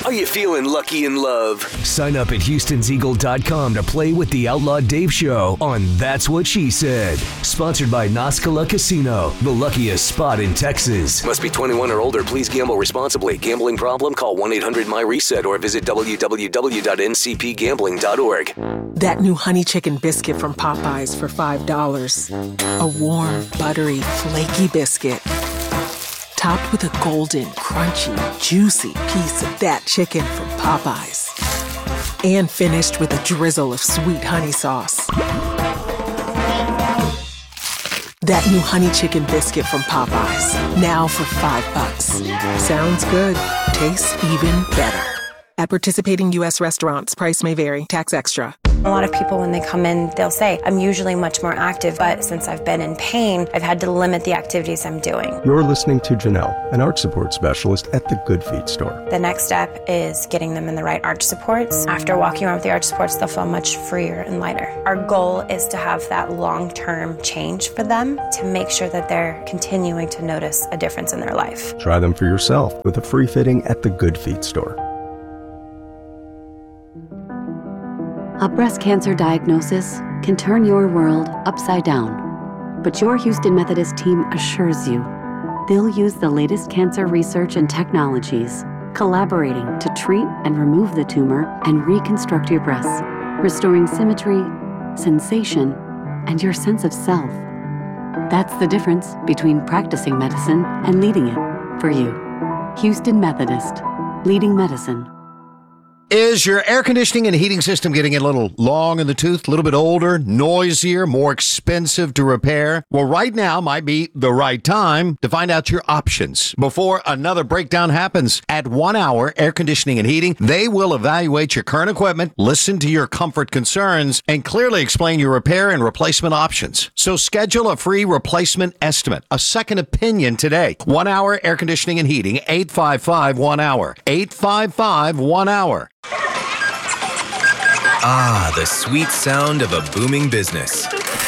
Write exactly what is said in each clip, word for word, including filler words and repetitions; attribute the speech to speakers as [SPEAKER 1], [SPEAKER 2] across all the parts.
[SPEAKER 1] Are you feeling lucky in love? Sign up at Houstons Eagle dot com to play with the Outlaw Dave Show on That's What She Said. Sponsored by Nascala Casino, the luckiest spot in Texas. Must be twenty-one or older. Please gamble responsibly. Gambling problem? Call one eight hundred my reset or visit w w w dot n c p gambling dot org.
[SPEAKER 2] That new honey chicken biscuit from Popeyes for five dollars. A warm, buttery, flaky biscuit. Topped with a golden, crunchy, juicy piece of that chicken from Popeyes. And finished with a drizzle of sweet honey sauce. That new honey chicken biscuit from Popeyes. Now for five bucks. Sounds good. Tastes even better. At participating U S restaurants, price may vary. Tax extra.
[SPEAKER 3] A lot of people, when they come in, they'll say, I'm usually much more active, but since I've been in pain, I've had to limit the activities I'm doing.
[SPEAKER 4] You're listening to Janelle, an arch support specialist at the Good Feet store.
[SPEAKER 3] The next step is getting them in the right arch supports. After walking around with the arch supports, they'll feel much freer and lighter. Our goal is to have that long-term change for them to make sure that they're continuing to notice a difference in their life.
[SPEAKER 4] Try them for yourself with a free fitting at the Good Feet store.
[SPEAKER 5] A breast cancer diagnosis can turn your world upside down. But your Houston Methodist team assures you they'll use the latest cancer research and technologies, collaborating to treat and remove the tumor and reconstruct your breasts, restoring symmetry, sensation, and your sense of self. That's the difference between practicing medicine and leading it for you. Houston Methodist, leading medicine.
[SPEAKER 6] Is your air conditioning and heating system getting a little long in the tooth, a little bit older, noisier, more expensive to repair? Well, right now might be the right time to find out your options before another breakdown happens. At One Hour Air Conditioning and Heating, they will evaluate your current equipment, listen to your comfort concerns, and clearly explain your repair and replacement options. So schedule a free replacement estimate, a second opinion today. One Hour Air Conditioning and Heating, eight five five one hour, eight five five one hour.
[SPEAKER 7] Ah, the sweet sound of a booming business.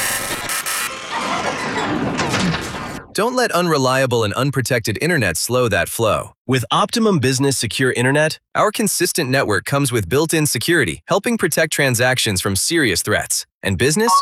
[SPEAKER 7] Don't let unreliable and unprotected internet slow that flow. With Optimum Business Secure Internet, our consistent network comes with built-in security, helping protect transactions from serious threats. And business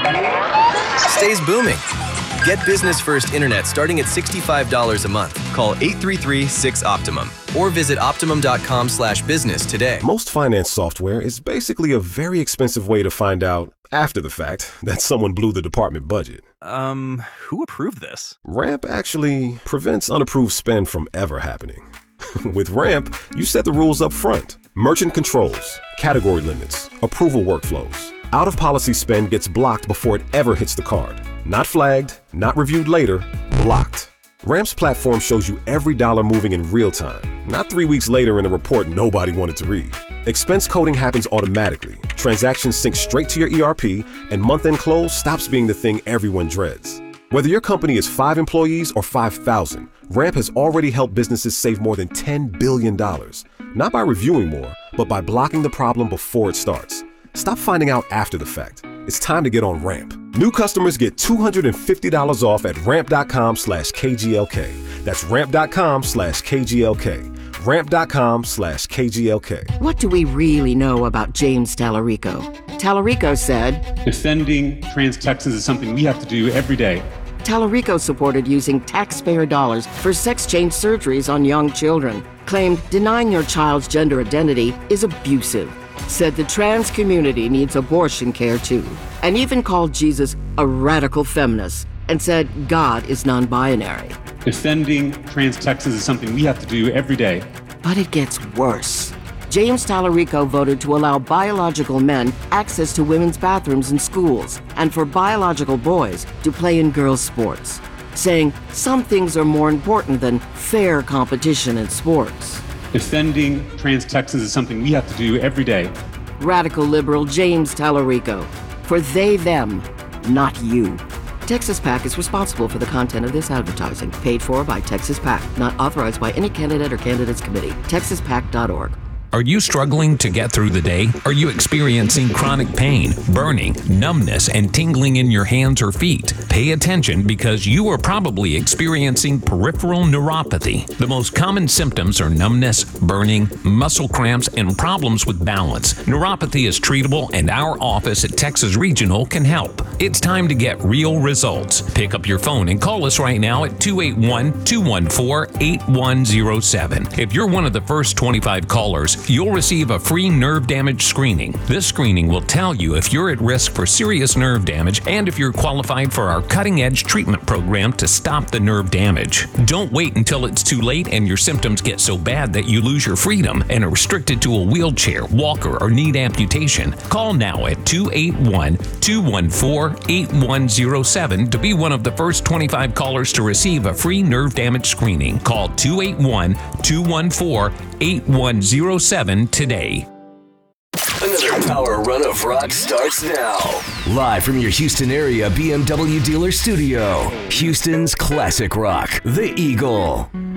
[SPEAKER 7] stays booming. Get business-first internet starting at sixty-five dollars a month. Call eight three three, six, Optimum or visit optimum dot com slash business today.
[SPEAKER 8] Most finance software is basically a very expensive way to find out, after the fact, that someone blew the department budget.
[SPEAKER 9] Um, who approved this?
[SPEAKER 8] Ramp actually prevents unapproved spend from ever happening. With Ramp, you set the rules up front. Merchant controls, category limits, approval workflows. Out-of-policy spend gets blocked before it ever hits the card. Not flagged, not reviewed later, blocked. Ramp's platform shows you every dollar moving in real time, not three weeks later in a report nobody wanted to read. Expense coding happens automatically, transactions sync straight to your E R P, and month-end close stops being the thing everyone dreads. Whether your company is five employees or five thousand, Ramp has already helped businesses save more than ten billion dollars. Not by reviewing more, but by blocking the problem before it starts. Stop finding out after the fact. It's time to get on Ramp. New customers get two hundred fifty dollars off at ramp.com slash KGLK. That's ramp.com slash KGLK. Ramp.com slash KGLK.
[SPEAKER 10] What do we really know about James Tallarico? Tallarico said,
[SPEAKER 11] defending trans Texans is something we have to do every day.
[SPEAKER 10] Tallarico supported using taxpayer dollars for sex change surgeries on young children, claimed denying your child's gender identity is abusive, said the trans community needs abortion care too, and even called Jesus a radical feminist and said God is non-binary.
[SPEAKER 11] Defending trans Texans is something we have to do every day.
[SPEAKER 10] But it gets worse. James Tallarico voted to allow biological men access to women's bathrooms in schools and for biological boys to play in girls' sports, saying some things are more important than fair competition in sports.
[SPEAKER 11] Defending trans Texans is something we have to do every day.
[SPEAKER 10] Radical liberal James Tallarico. For they, them, not you. Texas PAC is responsible for the content of this advertising, paid for by Texas PAC, not authorized by any candidate or candidates committee. texas pac dot org.
[SPEAKER 12] Are you struggling to get through the day? Are you experiencing chronic pain, burning, numbness, and tingling in your hands or feet? Pay attention because you are probably experiencing peripheral neuropathy. The most common symptoms are numbness, burning, muscle cramps, and problems with balance. Neuropathy is treatable, and our office at Texas Regional can help. It's time to get real results. Pick up your phone and call us right now at two eight one, two one four, eight one zero seven. If you're one of the first twenty-five callers, you'll receive a free nerve damage screening. This screening will tell you if you're at risk for serious nerve damage and if you're qualified for our cutting-edge treatment program to stop the nerve damage. Don't wait until it's too late and your symptoms get so bad that you lose your freedom and are restricted to a wheelchair, walker, or need amputation. Call now at two eight one, two one four, eight one zero seven to be one of the first twenty-five callers to receive a free nerve damage screening. Call two eight one, two one four, eight one zero seven today.
[SPEAKER 1] Another power run of rock starts now. Live from your Houston area B M W dealer studio, Houston's classic rock, The Eagle.